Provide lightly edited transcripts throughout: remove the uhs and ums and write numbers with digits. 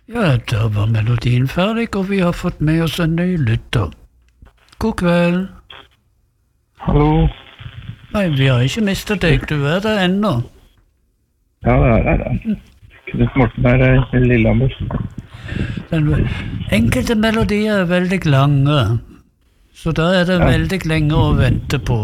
Ja, da var melodien ferdig, og vi har fått med oss en ny lytter. God kveld. Hallo. Nei, vi har ikke mistet deg, du er der ennå. Ja, det det. Knut Morten i Lillehammer. Enkelte melodier er veldig lange, så da er det veldig lenge å vente på.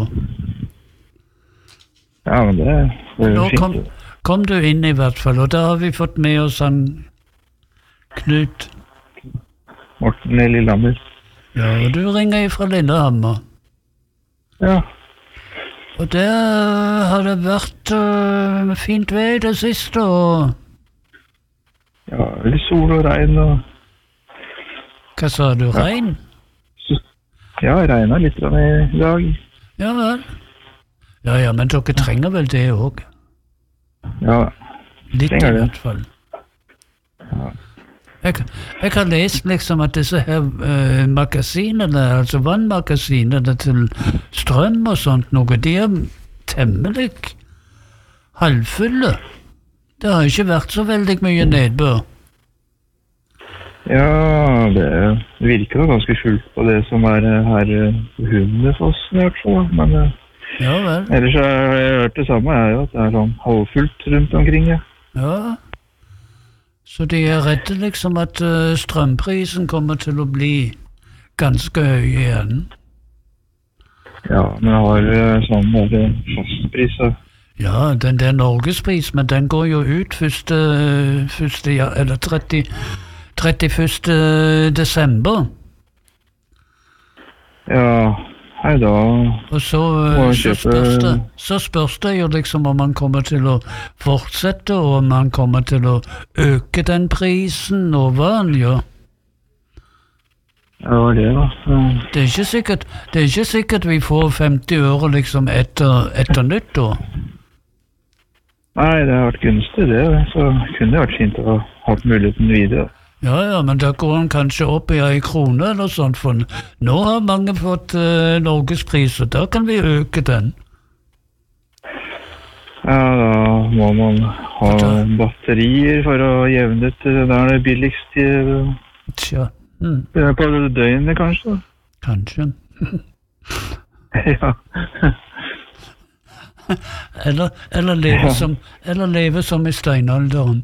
Ja, men det er Nå fint. kom du inn i hvert fall, og da har vi fått med oss han Knut. Morten i Lillehammer. Ja, og du ringer fra Lillehammer. Ja. Og der har det vært fint vei det siste, og... Ja, litt sol og regn og... Hva sa du, regn? Ja, regnet litt i dag. Ja vel. Ja, men dere trenger vel det også? Ja, Litt i trenger det. hvert fall. Ja. Jeg har lest liksom at disse her magasinene, altså vannmagasinene til strøm og sånt noe, de er temmelig halvfulle. Det har ikke vært så veldig mye nedbør. Ja, det virker da ganske fullt på det som her på Hundefossen i hvert fall, men Ja vel. ellers har jeg hørt det samme, at det sånn halvfullt rundt omkring, ja. Ja. Så de er redde liksom at strømprisen kommer til å bli ganske høy igjen. Ja, men jeg har sånn fastpris, så... Ja, den der Norgespris, men den går jo ut 31. desember. Ja, hei da. Og så spørs det jo liksom om man kommer til å fortsette, og om man kommer til å øke den prisen, og hva han gjør. Ja, det da. Det er ikke sikkert vi får 50 øre liksom etter nyttår. Nei, det har vært gunstig det, så kunne det vært fint å ha hatt muligheten videre. Ja, men da går han kanskje opp i 1 krone eller sånt, for nå har mange fått Norgespris, og da kan vi øke den. Ja, da må man ha batterier for å jevne ut det der billigste Tja. på døgnet, kanskje. Kanskje. Ja. eller leve som i steinalderen.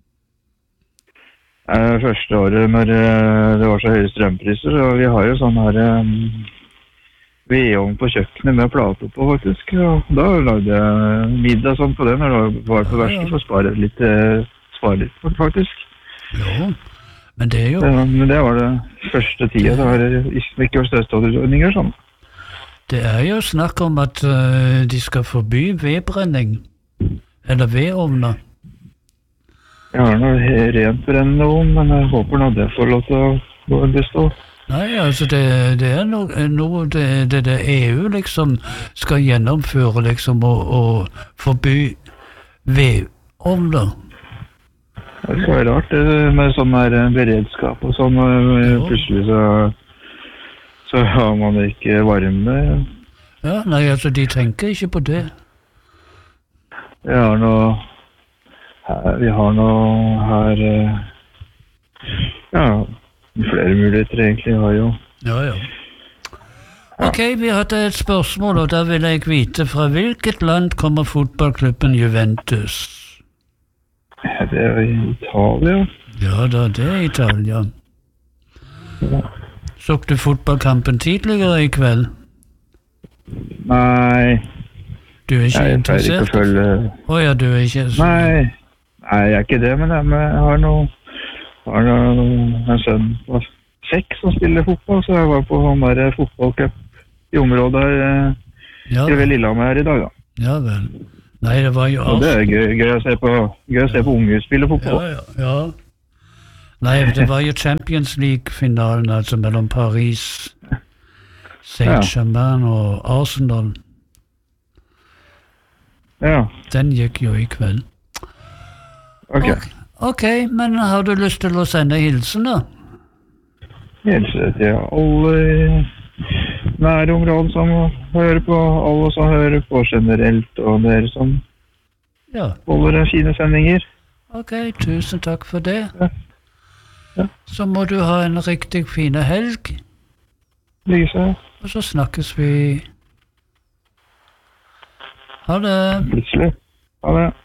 Første året når det var så høye strømpriser, og vi har jo sånn her vedovn på kjøkkenet med plate på, faktisk. Og da lagde jeg middag sånn på det når det var på verste, for å spare litt, faktisk. Jo, men det er jo... Men det var det første tida, det var ikke støtstålordninger sånn. Det er jo snakk om at de skal forby vedbrenning, eller vedovner. Jeg har noe rent brennende ovn, men jeg håper nå det får lov til å bestå. Nei, altså det er noe det EU liksom skal gjennomføre liksom og forby vedovner. Det skal være rart det med sånn her beredskap og sånn, og plutselig så har man ikke varme. Ja, nei, altså de tenker ikke på det. Vi har noe her, flere muligheter egentlig har jo. Ja. Ok, vi hadde et spørsmål, og da vil jeg vite fra hvilket land kommer fotballklubben Juventus? Ja, det er i Italia. Ja da, det er Italia. Ja. Så du fotballkampen tidligere i kveld? Nei. Du er ikke interessert? Jeg pleier ikke å følge... Åja, du er ikke... Nei, jeg er ikke det, men jeg har en sønn på 6 som spiller fotball, så jeg var på sånn der fotballcup i området her ved Lillehammer her i dag, da. Ja vel. Nei, det var jo... Og det er gøy å se på unge spille fotball. Ja. Nei, det var jo Champions League-finalen, altså mellom Paris, Saint-Germain og Arsenal. Ja. Den gikk jo i kveld. Ok, men har du lyst til å sende hilsen da? Hilsen til alle nærområden som hører på, alle som hører på generelt, og dere som holder fine sendinger. Ok, tusen takk for det. Ja. Så må du ha en riktig fin helg. Lise. Og så snakkes vi. Ha det. Plutselig. Ha det.